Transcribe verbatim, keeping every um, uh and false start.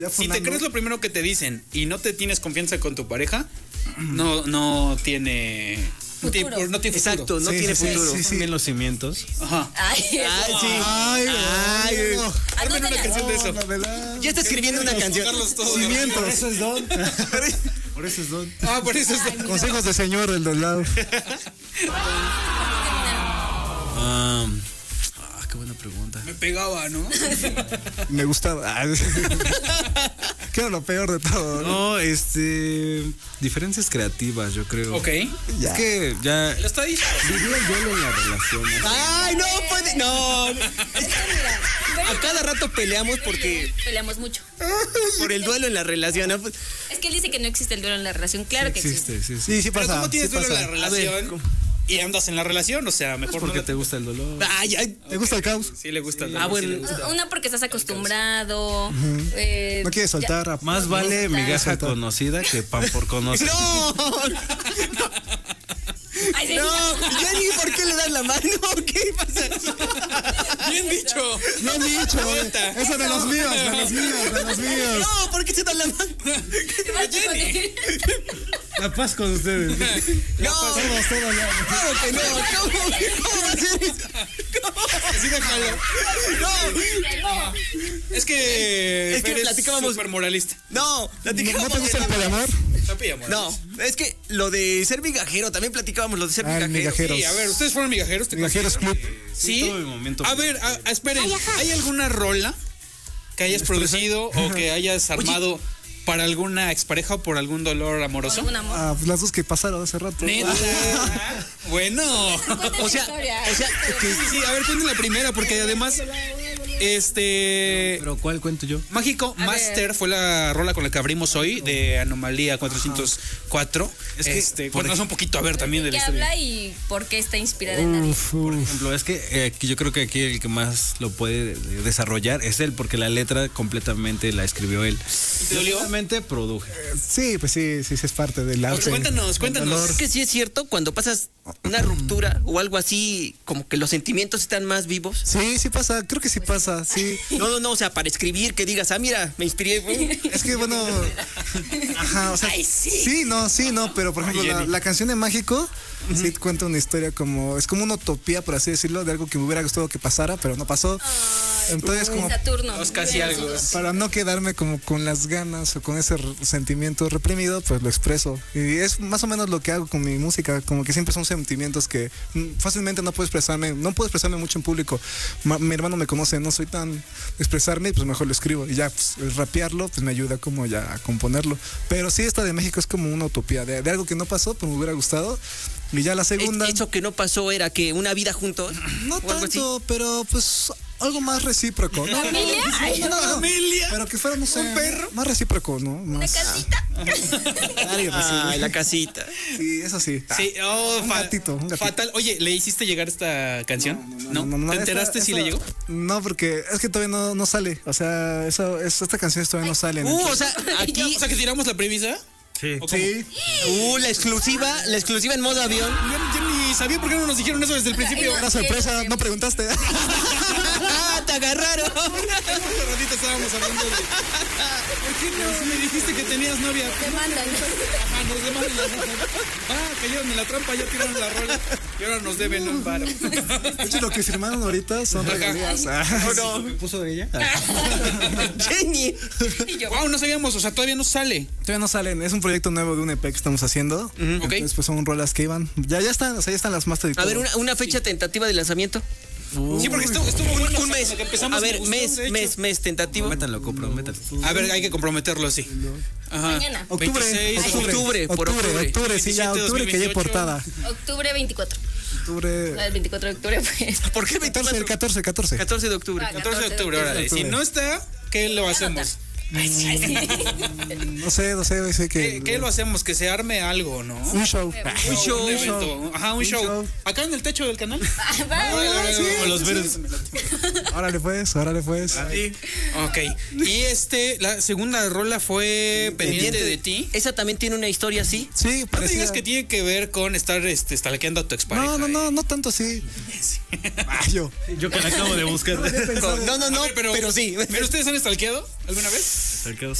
Si te crees lo primero que te dicen y no te tienes confianza con tu pareja, no, no tiene... No tiene, no tiene futuro. Exacto, no sí, tiene sí, futuro. Sí, sí, sí. En los cimientos. Ajá. Ay, Ay, sí. Ay, Ay, ay, no. Armen una canción de eso. No, la Ya está escribiendo una canción. Cimientos. Por eso es don. Por eso es don. Ah, por eso es... Consejos de señor, el del lado. Ah, ah, qué buena pregunta. Me pegaba, ¿no? Me gustaba. Ah, ¿qué era lo peor de todo? No, este. Diferencias creativas, yo creo. Ok. Ya. Es que ya. Lo está diciendo. Viví el duelo en la relación. Ay, no puede. No. A cada rato peleamos porque. Peleamos mucho. Por el duelo en la relación. ¿No? Pues, Es que él dice que no existe el duelo en la relación. Claro que existe. Existe, sí, sí. Sí, sí Pero pasa. ¿cómo tienes sí duelo en pasa. la relación y andas en la relación? O sea, mejor Porque no... te gusta el dolor. ay, ay. ¿Te gusta el caos? Sí le gusta. Ah, bueno. Sí le gusta. Una porque estás acostumbrado. eh, No quieres soltar. ya- a- Más vale No, migaja soltar. conocida que pan por conocer. No. Ay, sí. No. Ya ni por qué le das la mano. ¿Qué pasa? Bien dicho. Bien dicho. Cuenta. Eso de los míos, de los míos, de los míos. No, ¿por qué se dan la mano? ¿Qué vas a poner? La paz con ustedes. No. Todos, todos, ya. Claro que no. ¿Cómo, ¿Cómo va a ser eso? Así déjalo. No. Es que... Es que eres platicábamos- súper moralista. No, ¿No, platicábamos. ¿No te gusta el de- poliamor? Tapilla, amor. No, es que lo de ser migajero, también platicábamos lo de ser Ah, el migajero. migajero. Sí, a ver, ¿ustedes fueron migajeros? ¿Te Migajeros Club. ¿Sí? Tuve mi momento. A ver, a- a- esperen. ¿Hay alguna rola que hayas producido o que hayas armado para alguna expareja o por algún dolor amoroso? Algún amor. Ah, pues las dos que pasaron hace rato. Neta. Bueno. Cuéntame O sea, la historia. o sea, Sí, sí, sí, a ver, cuenten la primera, porque además, este... Pero ¿cuál cuento yo? Mágico A Master ver. fue la rola con la que abrimos hoy, de Anomalía cuatrocientos cuatro. Es que, este, por cuéntanos un poquito, a ver, también de ¿Qué la historia. habla y por qué está inspirada en nadie? Uf, Por uf. ejemplo, es que eh, aquí yo creo que aquí el que más lo puede de- desarrollar es él, porque la letra completamente la escribió él. ¿Y te dolió? Solamente produje. Sí, pues sí, sí, sí es parte del Pues arte. cuéntanos, cuéntanos. es que sí es cierto, cuando pasas una ruptura o algo así, como que los sentimientos están más vivos. Sí, sí pasa, creo que sí pasa, sí. No, no, no, o sea, para escribir, que digas, ah, mira, me inspiré. Es que bueno, ajá, o sea, Ay, sí. sí, no, sí, no, pero por ejemplo, la, la canción de Mágico sí cuenta una historia como, es como una utopía, por así decirlo, de algo que me hubiera gustado que pasara, pero no pasó. Entonces, como Saturno. Pues casi algo. para no quedarme como con las ganas o con ese r- sentimiento reprimido, pues lo expreso. Y es más o menos lo que hago con mi música, como que siempre son sentimientos que mm, fácilmente no puedo expresarme, no puedo expresarme mucho en público. Ma- mi hermano me conoce, no soy tan de expresarme, pues mejor lo escribo. Y ya, pues, el rapearlo, pues me ayuda como ya a componerlo. Pero sí, esta de México es como una utopía, de, de algo que no pasó, pero me hubiera gustado. Y ya la segunda... Eso que no pasó era que una vida juntos. No o algo así. tanto, pero pues algo más recíproco. ¿no? ¿Familia? Ay, No, no, no. ¿Familia? Pero que fuera, no sé, ¿Un perro? más recíproco, ¿no? ¿Una Más, casita? Algo así. Ay, la casita. Sí, eso sí. Sí, oh, Un fa- gatito, un gatito. fatal. Oye, ¿le hiciste llegar esta canción? ¿No? No, no, no, ¿Te esta- enteraste si esta- le llegó? No, porque es que todavía no, no sale. O sea, eso, es- esta canción todavía no sale. Uh, o sea, aquí. O sea, que tiramos la premisa. Sí. ¿O cómo? Sí. Uh, la exclusiva, la exclusiva en modo avión. Yo, yo ni sabía por qué no nos dijeron eso desde el principio. Una sorpresa, no preguntaste. ¡Ah, te agarraron! Hace ratito estábamos hablando de... ¿Por qué no me dijiste que tenías novia? Te mandan. Ajá, nos demandan la rola. Ah, cayeron en la trampa, ya tiraron la rola. Y ahora nos deben un paro. De hecho, lo que firmaron ahorita son regalías. No, no. ¿Me puso de ella? Jenny. Y yo. Wow, no sabíamos, o sea, todavía no sale. Todavía no salen. Es un proyecto nuevo de un E P que estamos haciendo. Entonces, pues son rolas que iban. Ya, ya están, o sea, ya están las master y A todo. ver, una, una fecha tentativa de lanzamiento. Sí, porque estuvo, estuvo bueno. Un mes. Desde que empezamos A me ver, gustó, mes, de hecho. mes, mes tentativo. Prométanlo, comprométanlo. A ver, hay que comprometerlo así. Ajá. Mañana. Octubre, veintiséis, octubre, octubre, por octubre, octubre. octubre, sí, ya, veintisiete, octubre que ya hay dos mil veintiocho. portada. Octubre veinticuatro. Octubre. El veinticuatro de octubre, pues. ¿Por qué catorce, el catorce, catorce. catorce de octubre. Ah, catorce de octubre, órale. Si no está, ¿qué lo hacemos? No sé, no sé, sé que. ¿Qué, qué lo hacemos? Que se arme algo, ¿no? Un show. Un show. Un evento. Ajá, un, Un show. show. Acá en el techo del canal. sí, los sí. verdes. Órale pues, órale pues. Sí. Ok. Y este, la segunda rola fue Pendiente de ti. Esa también tiene una historia así. Sí, No te parecía. digas que tiene que ver con estar este, stalkeando a tu expareja. No, no, ¿eh? no, no tanto así. Ah, yo. Yo que la acabo de buscar. No, no, no, A ver, pero, sí. ¿Pero ustedes han stalkeado alguna vez? Se quedó